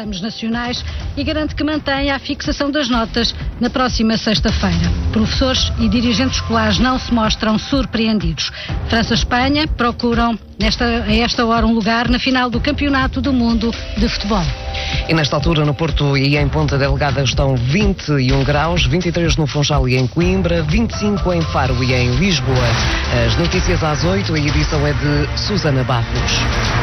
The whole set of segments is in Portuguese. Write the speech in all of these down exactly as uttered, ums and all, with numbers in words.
exames nacionais e garante que mantém a fixação das notas na próxima sexta-feira. Professores e dirigentes escolares não se mostram surpreendidos. França e Espanha procuram nesta, a esta hora um lugar na final do Campeonato do Mundo de Futebol. E nesta altura no Porto e em Ponta Delgada estão vinte e um graus, vinte e três no Funchal e em Coimbra, vinte e cinco em Faro e em Lisboa. As notícias às oito, a edição é de Susana Barros.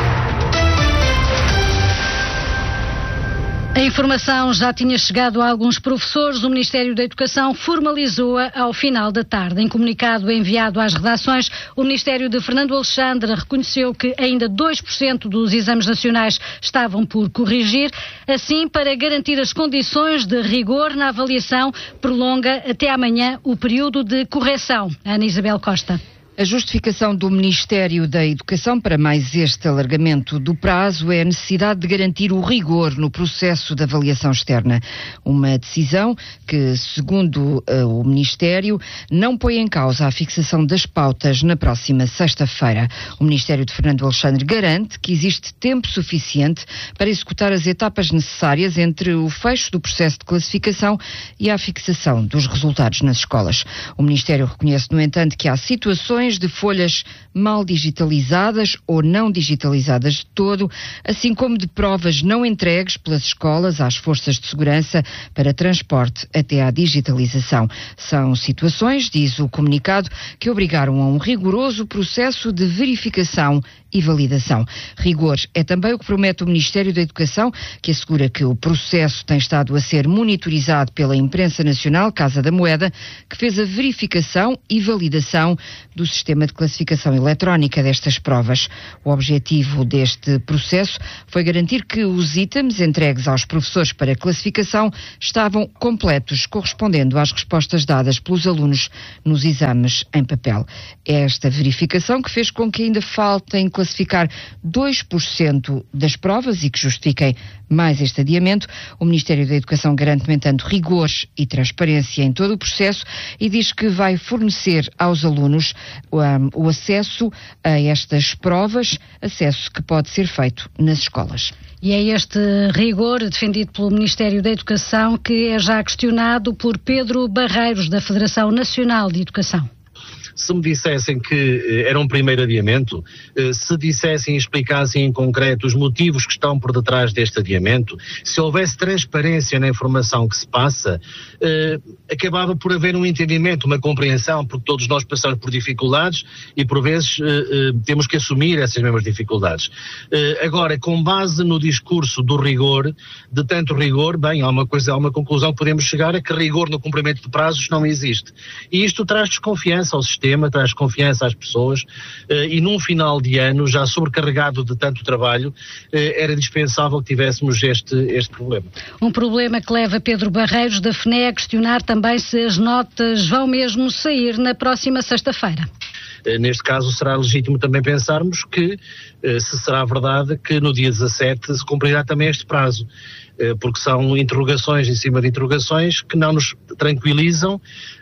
A informação já tinha chegado a alguns professores. O Ministério da Educação formalizou-a ao final da tarde. Em comunicado enviado às redações, o Ministério de Fernando Alexandre reconheceu que ainda dois por cento dos exames nacionais estavam por corrigir. Assim, para garantir as condições de rigor na avaliação, prolonga até amanhã o período de correção. Ana Isabel Costa. A justificação do Ministério da Educação para mais este alargamento do prazo é a necessidade de garantir o rigor no processo de avaliação externa. Uma decisão que, segundo uh, o Ministério, não põe em causa a fixação das pautas na próxima sexta-feira. O Ministério de Fernando Alexandre garante que existe tempo suficiente para executar as etapas necessárias entre o fecho do processo de classificação e a fixação dos resultados nas escolas. O Ministério reconhece, no entanto, que há situações de folhas mal digitalizadas ou não digitalizadas de todo, assim como de provas não entregues pelas escolas às forças de segurança para transporte até à digitalização. São situações, diz o comunicado, que obrigaram a um rigoroso processo de verificação e validação. Rigor é também o que promete o Ministério da Educação, que assegura que o processo tem estado a ser monitorizado pela imprensa nacional, Casa da Moeda, que fez a verificação e validação do sistema de classificação eletrónica destas provas. O objetivo deste processo foi garantir que os itens entregues aos professores para classificação estavam completos, correspondendo às respostas dadas pelos alunos nos exames em papel. É esta verificação que fez com que ainda faltem classificar dois por cento das provas e que justifiquem mais este adiamento. O Ministério da Educação garante, no entanto, rigor e transparência em todo o processo e diz que vai fornecer aos alunos um, o acesso a estas provas, acesso que pode ser feito nas escolas. E é este rigor defendido pelo Ministério da Educação que é já questionado por Pedro Barreiros, da Federação Nacional de Educação. Se me dissessem que era um primeiro adiamento, se dissessem e explicassem em concreto os motivos que estão por detrás deste adiamento, se houvesse transparência na informação que se passa, eh, acabava por haver um entendimento, uma compreensão, porque todos nós passamos por dificuldades e por vezes eh, eh, temos que assumir essas mesmas dificuldades. Eh, agora, com base no discurso do rigor, de tanto rigor, bem, há uma coisa, há uma conclusão que podemos chegar a que rigor no cumprimento de prazos não existe. E isto traz desconfiança ao sistema, traz confiança às pessoas e num final de ano, já sobrecarregado de tanto trabalho, era dispensável que tivéssemos este, este problema. Um problema que leva Pedro Barreiros, da F N E, a questionar também se as notas vão mesmo sair na próxima sexta-feira. Neste caso será legítimo também pensarmos que, se será verdade, que no dia dezassete se cumprirá também este prazo, porque são interrogações em cima de interrogações que não nos tranquilizam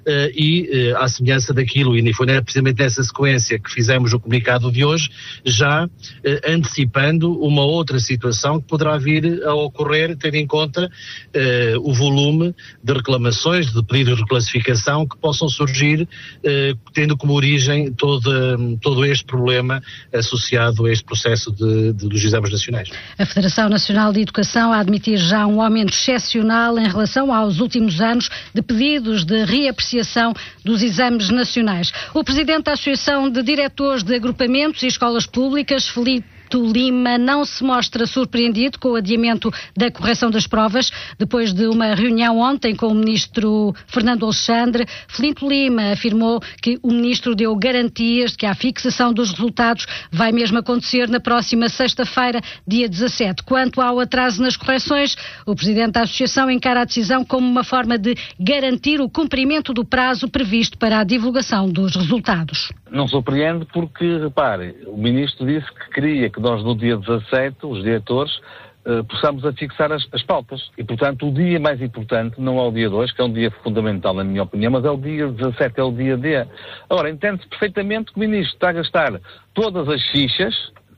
e, à semelhança daquilo, e foi precisamente nessa sequência que fizemos o comunicado de hoje, já antecipando uma outra situação que poderá vir a ocorrer, tendo em conta o volume de reclamações, de pedidos de reclassificação que possam surgir, tendo como origem todo, todo este problema associado a este processo de, de, dos exames nacionais. A Federação Nacional de Educação a admitir já um aumento excepcional em relação aos últimos anos de pedidos de reapreciação dos exames nacionais. O presidente da Associação de Diretores de Agrupamentos e Escolas Públicas, Filipe Lima, não se mostra surpreendido com o adiamento da correção das provas. Depois de uma reunião ontem com o ministro Fernando Alexandre, Filipe Lima afirmou que o ministro deu garantias de que a fixação dos resultados vai mesmo acontecer na próxima sexta-feira, dia dezassete. Quanto ao atraso nas correções, o presidente da Associação encara a decisão como uma forma de garantir o cumprimento do prazo previsto para a divulgação dos resultados. Não surpreende porque, repare, o ministro disse que queria que nós no dia dezassete, os diretores, uh, possamos a fixar as, as pautas. E, portanto, o dia mais importante não é o dia dois, que é um dia fundamental na minha opinião, mas é o dia dezassete, é o dia D. Agora, entende-se perfeitamente que o ministro está a gastar todas as fichas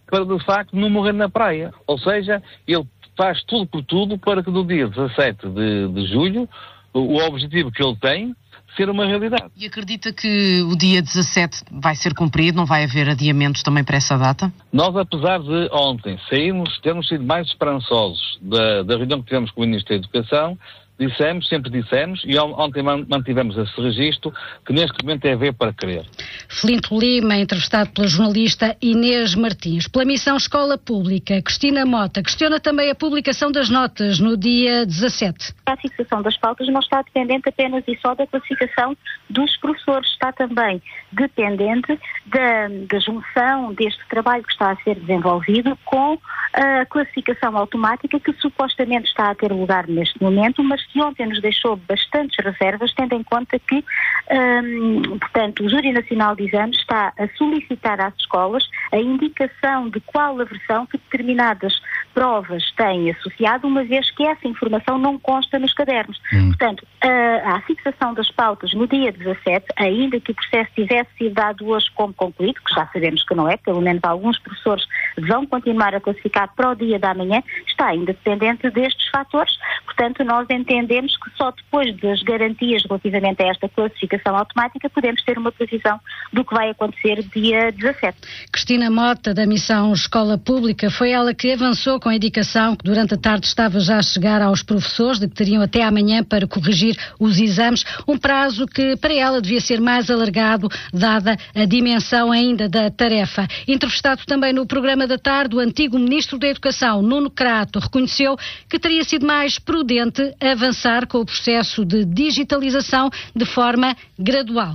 para de facto não morrer na praia. Ou seja, ele faz tudo por tudo para que no dia dezassete de, de julho o objetivo que ele tem ser uma realidade. E acredita que o dia dezassete vai ser cumprido, não vai haver adiamentos também para essa data? Nós, apesar de ontem sairmos, termos sido mais esperançosos da, da reunião que tivemos com o Ministro da Educação, dissemos, sempre dissemos, e ontem mantivemos esse registro, que neste momento é ver para crer. Flinto Lima, entrevistado pela jornalista Inês Martins. Pela missão Escola Pública, Cristina Mota questiona também a publicação das notas no dia dezassete. A fixação das pautas não está dependente apenas e só da classificação dos professores, está também dependente da, da junção deste trabalho que está a ser desenvolvido com a classificação automática que supostamente está a ter lugar neste momento, mas que ontem nos deixou bastantes reservas, tendo em conta que, hum, portanto, o Júri Nacional de Exames está a solicitar às escolas a indicação de qual a versão que determinadas provas têm associado, uma vez que essa informação não consta nos cadernos. Hum. Portanto, a, a fixação das pautas no dia dezassete, ainda que o processo tivesse sido dado hoje como concluído, que já sabemos que não é, pelo menos alguns professores vão continuar a classificar para o dia da manhã, está ainda dependente destes fatores. Portanto, nós entendemos que só depois das garantias relativamente a esta classificação automática podemos ter uma previsão do que vai acontecer dia dezassete. Cristina Mota, da missão Escola Pública, foi ela que avançou com a indicação que durante a tarde estava já a chegar aos professores, de que teriam até amanhã para corrigir os exames, um prazo que para ela devia ser mais alargado, dada a dimensão ainda da tarefa. Entrevistado também no programa da tarde, o antigo Ministro da Educação, Nuno Crato, reconheceu que teria sido mais prudente avançar com o processo de digitalização de forma gradual.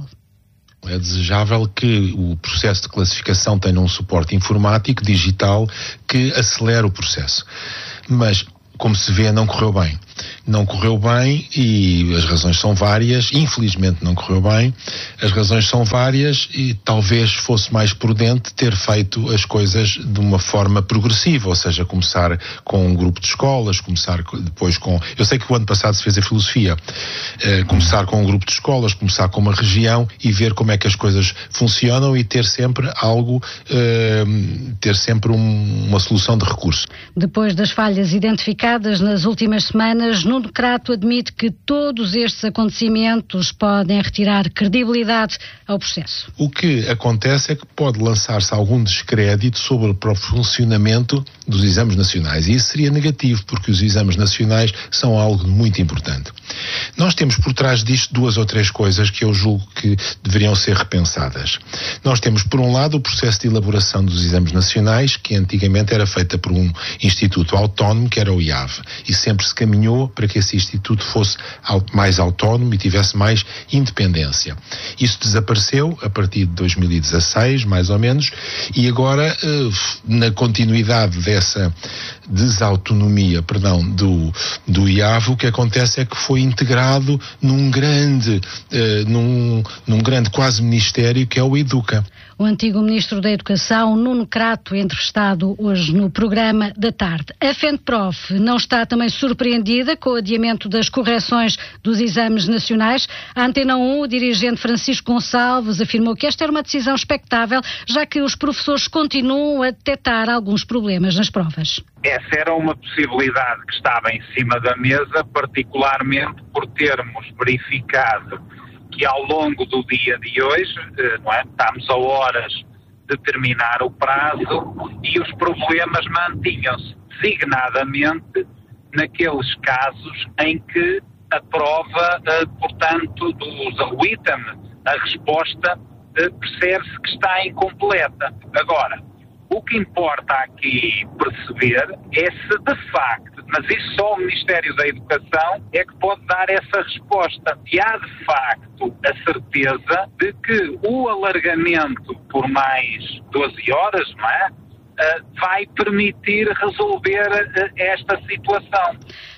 É desejável que o processo de classificação tenha um suporte informático, digital, que acelere o processo. Mas, como se vê, não correu bem. Não correu bem e as razões são várias. Infelizmente não correu bem. As razões são várias e talvez fosse mais prudente ter feito as coisas de uma forma progressiva, ou seja, começar com um grupo de escolas, começar depois com... Eu sei que o ano passado se fez a filosofia. Eh, começar com um grupo de escolas, começar com uma região e ver como é que as coisas funcionam e ter sempre algo, eh, ter sempre um, uma solução de recurso. Depois das falhas identificadas nas últimas semanas, Nuno Crato admite que todos estes acontecimentos podem retirar credibilidade ao processo. O que acontece é que pode lançar-se algum descrédito sobre o próprio funcionamento dos exames nacionais. E isso seria negativo, porque os exames nacionais são algo muito importante. Nós temos por trás disto duas ou três coisas que eu julgo que deveriam ser repensadas. Nós temos, por um lado, o processo de elaboração dos exames nacionais, que antigamente era feita por um instituto autónomo, que era o I A V, e sempre se caminhou para que esse instituto fosse mais autónomo e tivesse mais independência. Isso desapareceu a partir de dois mil e dezasseis, mais ou menos, e agora, na continuidade dessa desautonomia, perdão, do, do I A V, o que acontece é que foi integrado num grande, uh, num, num grande quase ministério que é o Educa. O antigo Ministro da Educação, Nuno Crato, entrevistado hoje no programa da tarde. A FENPROF não está também surpreendida com o adiamento das correções dos exames nacionais. A Antena um, o dirigente Francisco Gonçalves, afirmou que esta era uma decisão expectável, já que os professores continuam a detectar alguns problemas nas provas. Essa era uma possibilidade que estava em cima da mesa, particularmente por termos verificado que ao longo do dia de hoje, não é, estamos a horas de terminar o prazo e os problemas mantinham-se, designadamente naqueles casos em que a prova, portanto, do, o item, a resposta, percebe-se que está incompleta. Agora, o que importa aqui perceber é se de facto, mas isso só o Ministério da Educação é que pode dar essa resposta. E há de facto a certeza de que o alargamento por mais doze horas, não é? Uh, vai permitir resolver uh, esta situação.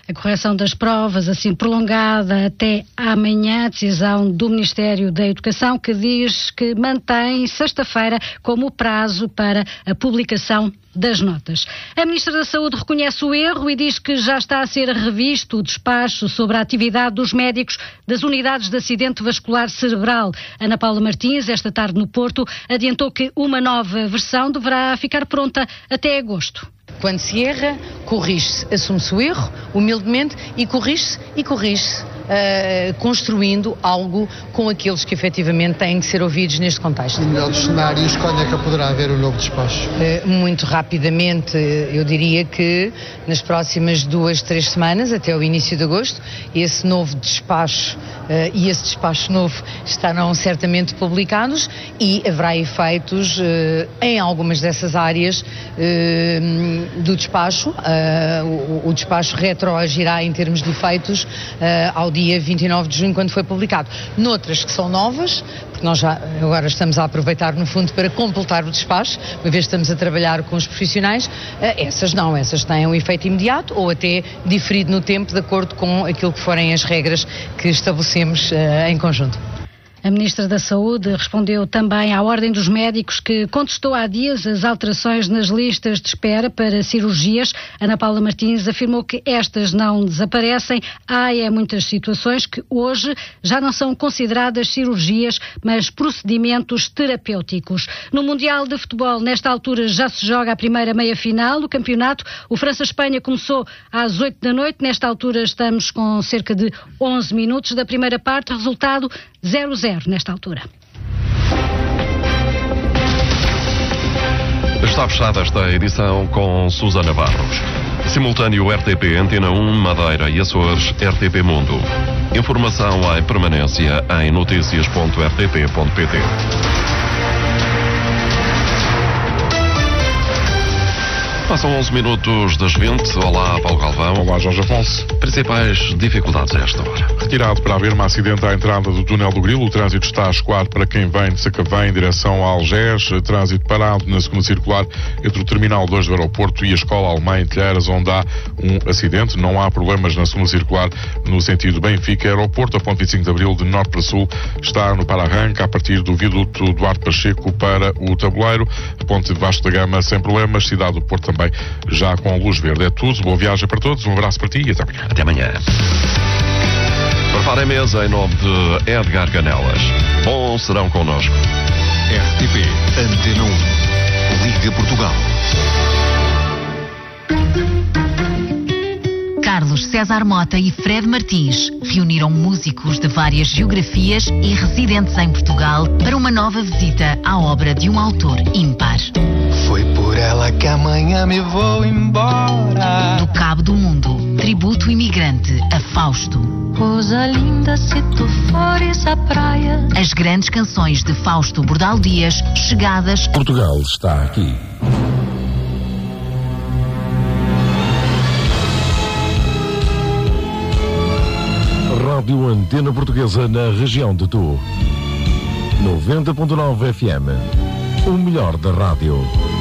A correção das provas, assim prolongada até amanhã, decisão do Ministério da Educação, que diz que mantém sexta-feira como prazo para a publicação das notas. A Ministra da Saúde reconhece o erro e diz que já está a ser revisto o despacho sobre a atividade dos médicos das unidades de acidente vascular cerebral. Ana Paula Martins, esta tarde no Porto, adiantou que uma nova versão deverá ficar pronta até agosto. Quando se erra, corrige-se, assume-se o erro, humildemente, e corrige-se e corrige-se, uh, construindo algo com aqueles que efetivamente têm que ser ouvidos neste contexto. No melhor dos cenários, quando é que poderá haver o novo despacho? Uh, muito rapidamente, eu diria que nas próximas duas, três semanas, até o início de agosto, esse novo despacho uh, e esse despacho novo estarão certamente publicados e haverá efeitos uh, em algumas dessas áreas uh, do despacho. Uh, o, o despacho retroagirá em termos de efeitos uh, ao dia vinte e nove de junho, quando foi publicado. Noutras que são novas, porque nós já agora estamos a aproveitar no fundo para completar o despacho, uma vez estamos a trabalhar com os profissionais, uh, essas não, essas têm um efeito imediato ou até diferido no tempo, de acordo com aquilo que forem as regras que estabelecemos uh, em conjunto. A Ministra da Saúde respondeu também à Ordem dos Médicos, que contestou há dias as alterações nas listas de espera para cirurgias. Ana Paula Martins afirmou que estas não desaparecem. Há é muitas situações que hoje já não são consideradas cirurgias, mas procedimentos terapêuticos. No Mundial de Futebol, nesta altura, já se joga a primeira meia-final do campeonato. O França-Espanha começou às oito da noite. Nesta altura estamos com cerca de onze minutos da primeira parte. Resultado zero a zero nesta altura. Está fechada esta edição com Susana Barros. Simultâneo R T P Antena um, Madeira e Açores, R T P Mundo. Informação em permanência em notícias ponto r t p ponto p t. Passam onze minutos das vinte. Olá, Paulo Galvão. Olá, Jorge Afonso. Principais dificuldades a esta hora. Retirado para haver um acidente à entrada do túnel do Grilo. O trânsito está a escoar para quem vem de Sacavém em direção a Algés. Trânsito parado na segunda circular entre o Terminal dois do aeroporto e a Escola Alemã em Telheiras, onde há um acidente. Não há problemas na segunda circular no sentido Benfica-Aeroporto. A ponte vinte e cinco de Abril, de norte para sul, está no para-arranca a partir do viaduto Duarte Pacheco para o Tabuleiro. A ponte de Vasco da Gama sem problemas. Cidade do Porto também já com luz verde. É tudo. Boa viagem para todos. Um abraço para ti e até amanhã. Até amanhã. Prepara a mesa em nome de Edgar Canelas. Bom serão connosco. R T P Antena um. Liga Portugal. Carlos César Mota e Fred Martins reuniram músicos de várias geografias e residentes em Portugal para uma nova visita à obra de um autor ímpar. Foi por ela que amanhã me vou embora. Do Cabo do Mundo, tributo imigrante a Fausto. Rosa linda, se tu fores à praia. As grandes canções de Fausto Bordal Dias, chegadas. Portugal está aqui. Rádio Antena Portuguesa na região de Tu. noventa ponto nove F M. O melhor da rádio.